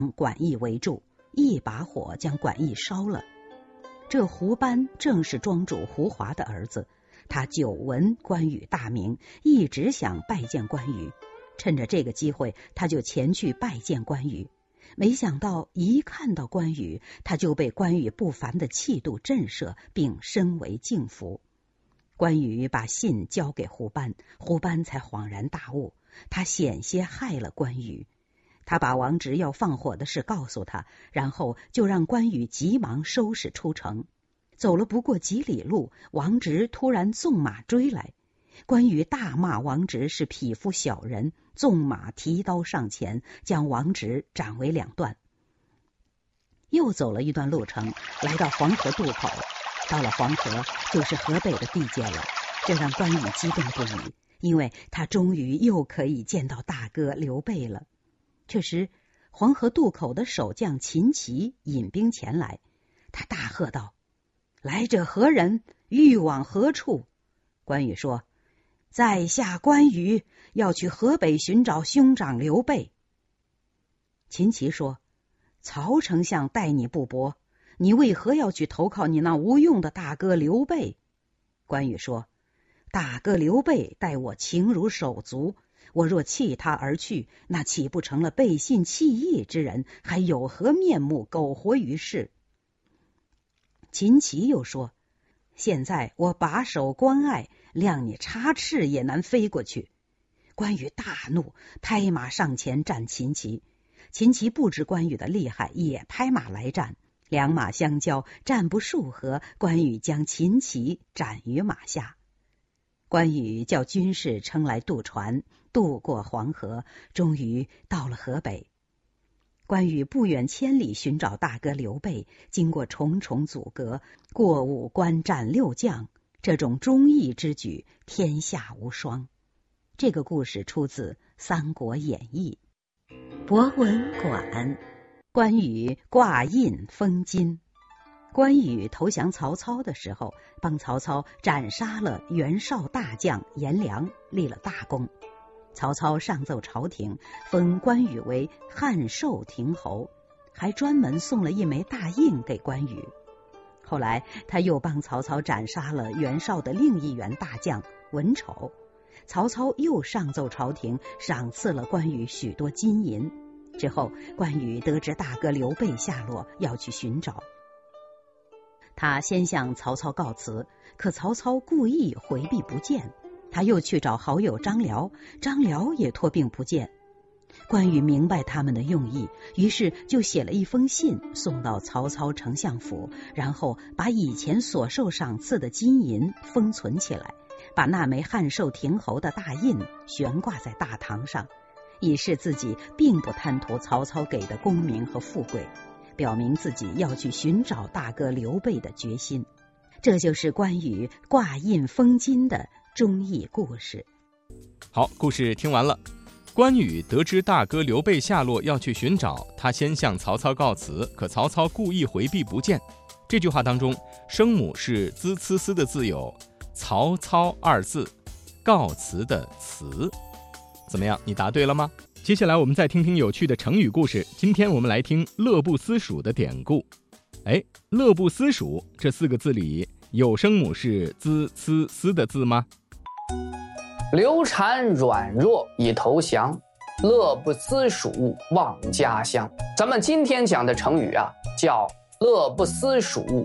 管驿为柱，一把火将管驿烧了。这胡班正是庄主胡华的儿子，他久闻关羽大名，一直想拜见关羽。趁着这个机会，他就前去拜见关羽。没想到一看到关羽，他就被关羽不凡的气度震慑，并深为敬服。关羽把信交给胡班，胡班才恍然大悟，他险些害了关羽。他把王直要放火的事告诉他，然后就让关羽急忙收拾出城。走了不过几里路，王直突然纵马追来。关羽大骂王直是匹夫小人，纵马提刀上前，将王直斩为两段。又走了一段路程，来到黄河渡口。到了黄河，就是河北的地界了，这让关羽激动不已，因为他终于又可以见到大哥刘备了。这时，黄河渡口的守将秦琪引兵前来，他大喝道：“来者何人？欲往何处？”关羽说：“在下关羽，要去河北寻找兄长刘备。”秦琪说：“曹丞相待你不薄，你为何要去投靠你那无用的大哥刘备？”关羽说：“大哥刘备待我情如手足，我若弃他而去，那岂不成了背信弃义之人？还有何面目苟活于世？”秦琪又说：“现在我把守关隘，谅你插翅也难飞过去。”关羽大怒，拍马上前战秦琪。秦琪不知关羽的厉害，也拍马来战。两马相交，战不数合，关羽将秦琪斩于马下。关羽叫军士撑来渡船，渡过黄河，终于到了河北。关羽不远千里寻找大哥刘备，经过重重阻隔，过五关斩六将，这种忠义之举，天下无双。这个故事出自《三国演义》。博文馆，关羽挂印封金。关羽投降曹操的时候，帮曹操斩杀了袁绍大将颜良，立了大功。曹操上奏朝廷，封关羽为汉寿亭侯，还专门送了一枚大印给关羽。后来他又帮曹操斩杀了袁绍的另一员大将文丑，曹操又上奏朝廷，赏赐了关羽许多金银。之后关羽得知大哥刘备下落，要去寻找。他先向曹操告辞，可曹操故意回避不见。他又去找好友张辽，张辽也托病不见。关羽明白他们的用意，于是就写了一封信送到曹操丞相府，然后把以前所受赏赐的金银封存起来，把那枚汉寿亭侯的大印悬挂在大堂上，以示自己并不贪图曹操给的功名和富贵，表明自己要去寻找大哥刘备的决心。这就是关羽挂印封金的忠义故事。 好，故事听完了。关羽得知大哥刘备下落，要去寻找，他先向曹操告辞，可曹操故意回避不见。这句话当中，声母是滋呲丝的字有曹操二字，告辞的辞。怎么样，你答对了吗？接下来我们再听听有趣的成语故事。今天我们来听乐不思蜀的典故。乐不思蜀这4个字里有声母是滋呲丝的字吗？ 刘禅软弱已投降，乐不思蜀忘家乡。咱们今天讲的成语啊，叫乐不思蜀。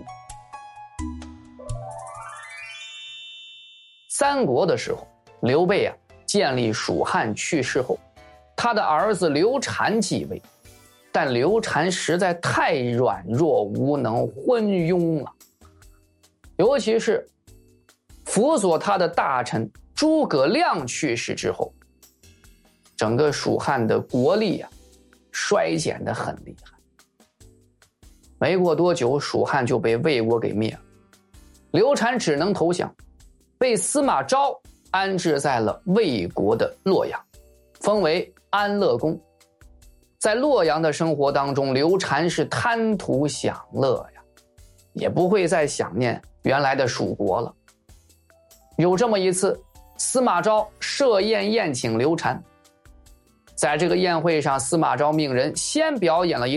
三国的时候，刘备建立蜀汉去世后，他的儿子刘禅继位，但刘禅实在太软弱无能昏庸了，尤其是辅佐他的大臣诸葛亮去世之后，整个蜀汉的国力衰减得很厉害。没过多久，蜀汉就被魏国给灭了，刘禅只能投降，被司马昭安置在了魏国的洛阳，封为安乐公。在洛阳的生活当中，刘禅是贪图享乐呀，也不会再想念原来的蜀国了。有这么一次，司马昭设宴宴请刘禅， 在这个宴会上，司马昭命人先表演了一